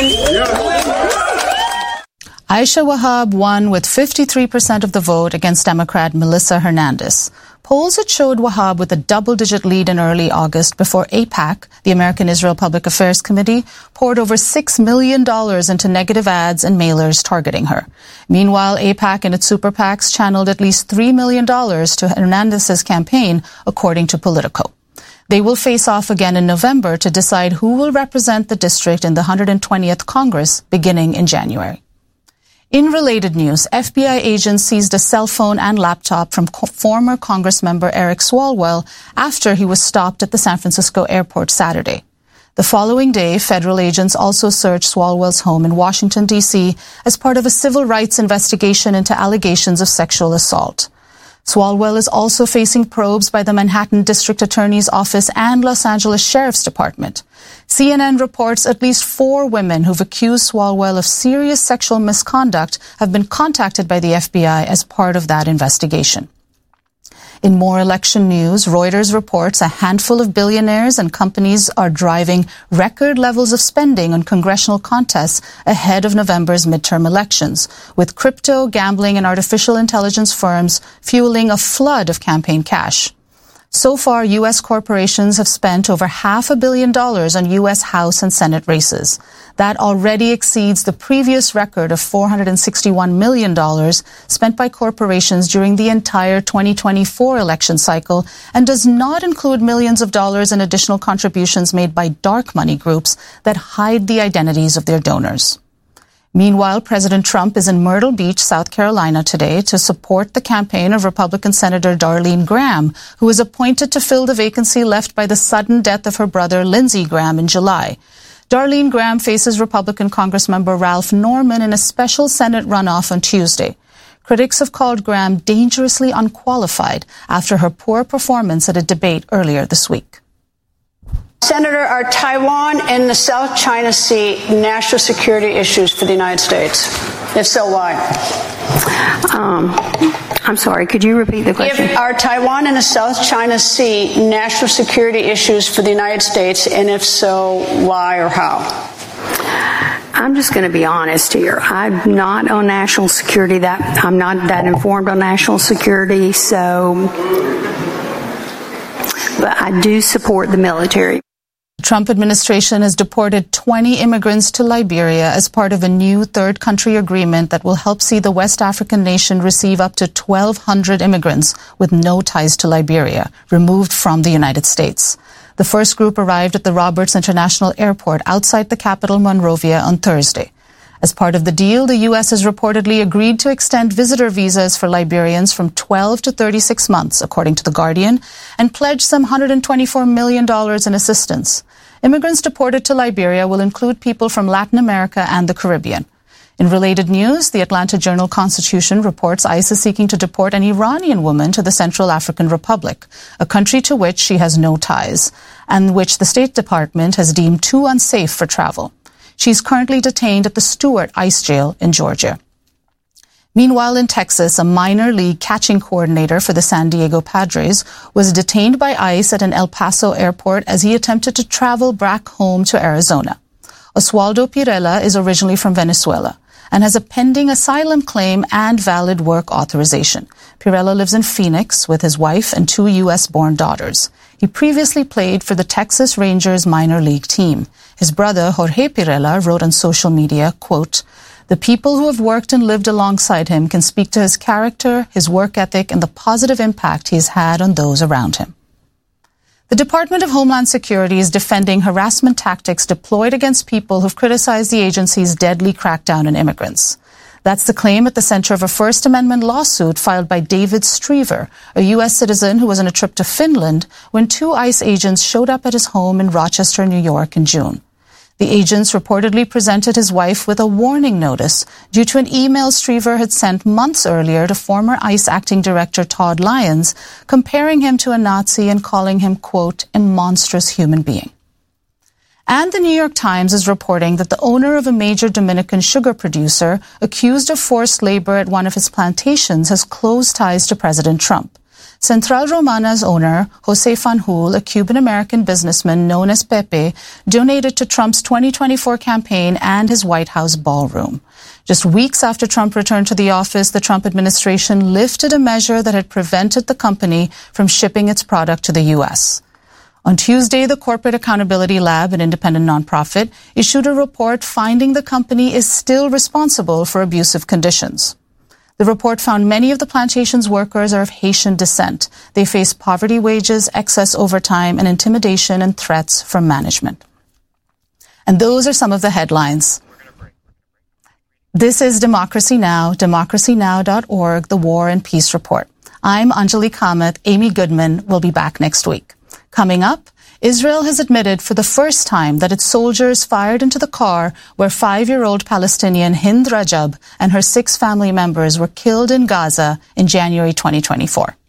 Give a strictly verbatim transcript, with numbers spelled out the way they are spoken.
Aisha Wahab won with fifty-three percent of the vote against Democrat Melissa Hernandez. Polls had showed Wahab with a double-digit lead in early August before AIPAC, the American Israel Public Affairs Committee, poured over six million dollars into negative ads and mailers targeting her. Meanwhile, AIPAC and its super PACs channeled at least three million dollars to Hernandez's campaign, according to Politico. They will face off again in November to decide who will represent the district in the one hundred twentieth Congress beginning in January. In related news, F B I agents seized a cell phone and laptop from co- former Congress member Eric Swalwell after he was stopped at the San Francisco airport Saturday. The following day, federal agents also searched Swalwell's home in Washington, D C as part of a civil rights investigation into allegations of sexual assault. Swalwell is also facing probes by the Manhattan District Attorney's Office and Los Angeles Sheriff's Department. C N N reports at least four women who've accused Swalwell of serious sexual misconduct have been contacted by the F B I as part of that investigation. In more election news, Reuters reports a handful of billionaires and companies are driving record levels of spending on congressional contests ahead of November's midterm elections, with crypto, gambling, and artificial intelligence firms fueling a flood of campaign cash. So far, U S corporations have spent over half a billion dollars on U S House and Senate races. That already exceeds the previous record of four hundred sixty-one million dollars spent by corporations during the entire twenty twenty-four election cycle and does not include millions of dollars in additional contributions made by dark money groups that hide the identities of their donors. Meanwhile, President Trump is in Myrtle Beach, South Carolina today to support the campaign of Republican Senator Darlene Graham, who was appointed to fill the vacancy left by the sudden death of her brother Lindsey Graham in July. Darlene Graham faces Republican Congressmember Ralph Norman in a special Senate runoff on Tuesday. Critics have called Graham dangerously unqualified after her poor performance at a debate earlier this week. Senator, are Taiwan and the South China Sea national security issues for the United States? If so, why? Um, I'm sorry, could you repeat the question? If, are Taiwan and the South China Sea national security issues for the United States, and if so, why or how? I'm just going to be honest here. I'm not on national security. That I'm not that informed on national security, so but I do support the military. The Trump administration has deported twenty immigrants to Liberia as part of a new third country agreement that will help see the West African nation receive up to twelve hundred immigrants with no ties to Liberia, removed from the United States. The first group arrived at the Roberts International Airport outside the capital, Monrovia, on Thursday. As part of the deal, the U S has reportedly agreed to extend visitor visas for Liberians from twelve to thirty-six months, according to The Guardian, and pledged some one hundred twenty-four million dollars in assistance. Immigrants deported to Liberia will include people from Latin America and the Caribbean. In related news, the Atlanta Journal-Constitution reports ICE is seeking to deport an Iranian woman to the Central African Republic, a country to which she has no ties, and which the State Department has deemed too unsafe for travel. She's currently detained at the Stewart ICE jail in Georgia. Meanwhile, in Texas, a minor league catching coordinator for the San Diego Padres was detained by ICE at an El Paso airport as he attempted to travel back home to Arizona. Oswaldo Pirela is originally from Venezuela and has a pending asylum claim and valid work authorization. Pirela lives in Phoenix with his wife and two U S-born daughters. He previously played for the Texas Rangers minor league team. His brother, Jorge Pirela, wrote on social media, quote, "The people who have worked and lived alongside him can speak to his character, his work ethic, and the positive impact he has had on those around him." The Department of Homeland Security is defending harassment tactics deployed against people who've criticized the agency's deadly crackdown on immigrants. That's the claim at the center of a First Amendment lawsuit filed by David Strever, a U S citizen who was on a trip to Finland when two ICE agents showed up at his home in Rochester, New York in June. The agents reportedly presented his wife with a warning notice due to an email Strever had sent months earlier to former ICE acting director Todd Lyons, comparing him to a Nazi and calling him, quote, a monstrous human being. And the New York Times is reporting that the owner of a major Dominican sugar producer accused of forced labor at one of his plantations has close ties to President Trump. Central Romana's owner, Jose Fanjul, a Cuban-American businessman known as Pepe, donated to Trump's twenty twenty-four campaign and his White House ballroom. Just weeks after Trump returned to the office, the Trump administration lifted a measure that had prevented the company from shipping its product to the U S. On Tuesday, the Corporate Accountability Lab, an independent nonprofit, issued a report finding the company is still responsible for abusive conditions. The report found many of the plantation's workers are of Haitian descent. They face poverty wages, excess overtime, and intimidation and threats from management. And those are some of the headlines. This is Democracy Now!, democracy now dot org, the War and Peace Report. I'm Anjali Kamath. Amy Goodman will be back next week. Coming up, Israel has admitted for the first time that its soldiers fired into the car where five-year-old Palestinian Hind Rajab and her six family members were killed in Gaza in January twenty twenty-four.